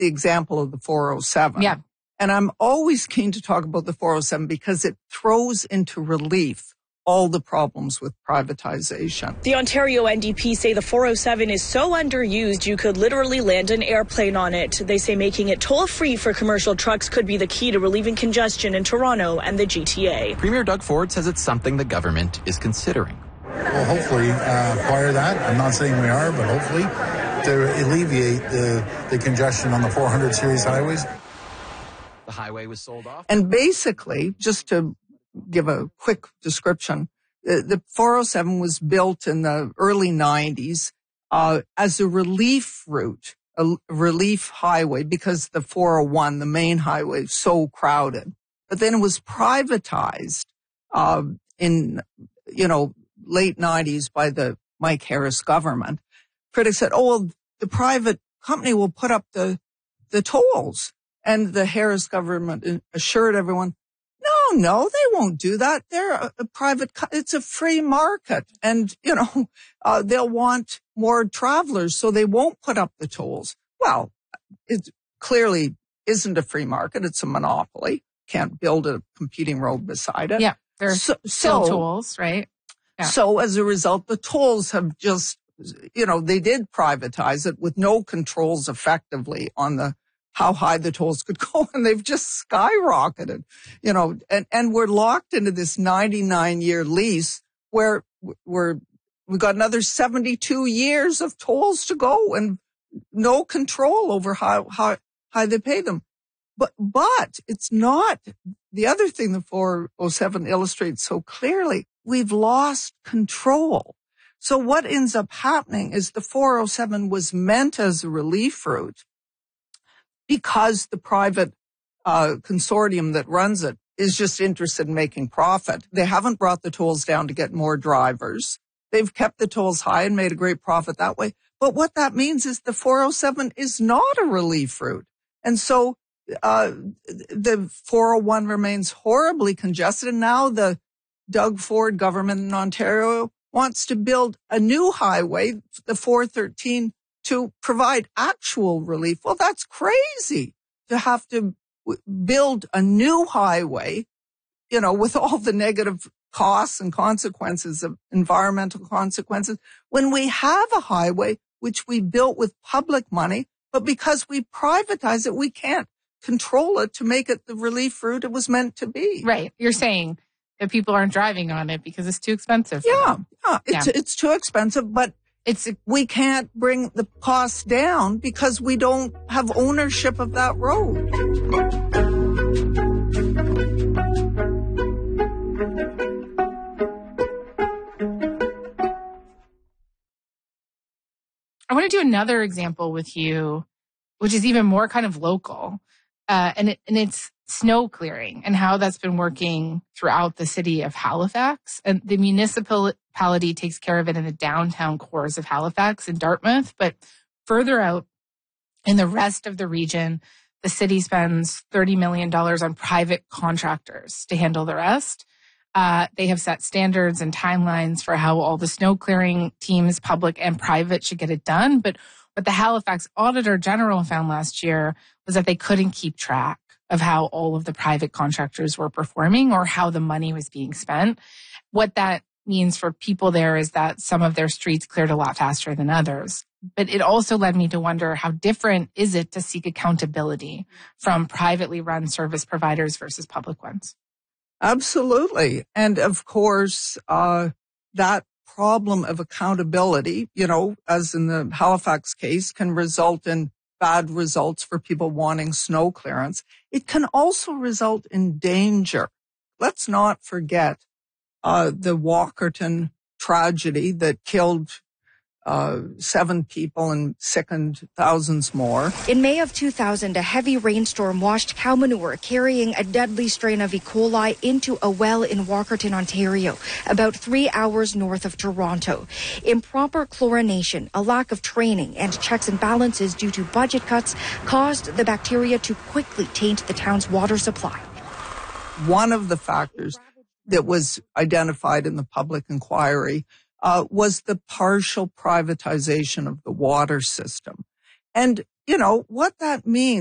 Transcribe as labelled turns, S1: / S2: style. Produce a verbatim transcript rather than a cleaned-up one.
S1: the example of the four oh seven.
S2: Yeah.
S1: And I'm always keen to talk about the four oh seven because it throws into relief all the problems with privatization.
S3: The Ontario N D P say the four oh seven is so underused you could literally land an airplane on it. They say making it toll-free for commercial trucks could be the key to relieving congestion in Toronto and the G T A.
S4: Premier Doug Ford says it's something the government is considering.
S5: We'll hopefully uh, acquire that. I'm not saying we are, but hopefully to alleviate the, the congestion on the four hundred series highways.
S4: The highway was sold off.
S1: And basically, just to give a quick description, the, the four oh seven was built in the early nineties uh, as a relief route, a relief highway, because the four oh one, the main highway, is so crowded. But then it was privatized uh, in, you know, late nineties by the Mike Harris government. Critics said, oh, well, the private company will put up the, the tolls. And the Harris government assured everyone, no, no, they won't do that. They're a, a private, co- it's a free market. And, you know, uh, they'll want more travelers, so they won't put up the tolls. Well, it clearly isn't a free market. It's a monopoly. Can't build a competing road beside it.
S2: Yeah, there's
S1: so,
S2: still
S1: so,
S2: tolls, right? Yeah.
S1: So as a result, the tolls have just, you know, they did privatize it with no controls effectively on the how high the tolls could go, and they've just skyrocketed, you know, and, and we're locked into this ninety-nine year lease where we're, we've got another seventy-two years of tolls to go and no control over how, how high they pay them. But, but it's not the other thing the four oh seven illustrates so clearly. We've lost control. So what ends up happening is the four oh seven was meant as a relief route, because the private uh, consortium that runs it is just interested in making profit. They haven't brought the tolls down to get more drivers. They've kept the tolls high and made a great profit that way. But what that means is the four oh seven is not a relief route. And so uh, the four oh one remains horribly congested. And now the Doug Ford government in Ontario wants to build a new highway, the four thirteen, to provide actual relief. Well, that's crazy to have to w- build a new highway, you know, with all the negative costs and consequences of environmental consequences, when we have a highway which we built with public money, but because we privatize it, we can't control it to make it the relief route it was meant to be.
S2: Right. You're saying that people aren't driving on it because it's too expensive.
S1: Yeah, yeah, it's,
S2: yeah.
S1: it's too expensive, but It's we can't bring the cost down because we don't have ownership of that road.
S2: I want to do another example with you, which is even more kind of local, uh, and it, and it's snow clearing and how that's been working throughout the city of Halifax. And the municipality takes care of it in the downtown cores of Halifax and Dartmouth. But further out in the rest of the region, the city spends thirty million dollars on private contractors to handle the rest. Uh, they have set standards and timelines for how all the snow clearing teams, public and private, should get it done. But what the Halifax Auditor General found last year was that they couldn't keep track of how all of the private contractors were performing or how the money was being spent. What that means for people there is that some of their streets cleared a lot faster than others. But it also led me to wonder, how different is it to seek accountability from privately run service providers versus public ones?
S1: Absolutely. And of course, uh, that problem of accountability, you know, as in the Halifax case, can result in bad results for people wanting snow clearance. It can also result in danger. Let's not forget uh, the Walkerton tragedy that killed uh, seven people and sickened thousands more.
S6: In May of two thousand, a heavy rainstorm washed cow manure carrying a deadly strain of E. coli into a well in Walkerton, Ontario, about three hours north of Toronto. Improper chlorination, a lack of training, and checks and balances due to budget cuts caused the bacteria to quickly taint the town's water supply.
S1: One of the factors that was identified in the public inquiry uh, was the partial privatization of the water system. And, you know, what that means